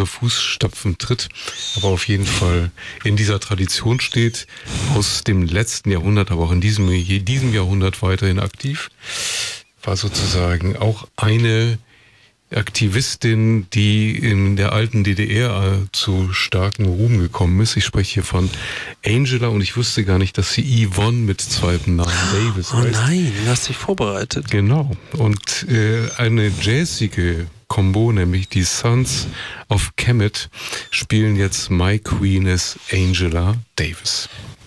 Fußstapfen tritt, aber auf jeden Fall in dieser Tradition steht, aus dem letzten Jahrhundert, aber auch in diesem Jahrhundert weiterhin aktiv. War sozusagen auch eine Aktivistin, die in der alten DDR zu starkem Ruhm gekommen ist. Ich spreche hier von Angela und ich wusste gar nicht, dass sie Yvonne mit zweitem Namen Davis heißt. Oh nein, du hast dich vorbereitet. Genau. Und eine jazzige Combo, nämlich die Sons of Kemet, spielen jetzt My Queen is Angela Davis.